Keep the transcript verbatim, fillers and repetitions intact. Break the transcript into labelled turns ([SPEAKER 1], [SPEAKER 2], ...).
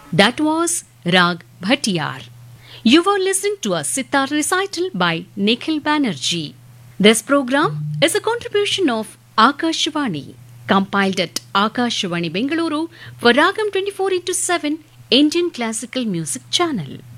[SPEAKER 1] That was Rag Bhattiyar. You were listening to a sitar recital by Nikhil Banerjee. This program is a contribution of Akashvani, compiled at Akashvani Bengaluru for Ragam twenty-four into seven Indian Classical Music Channel.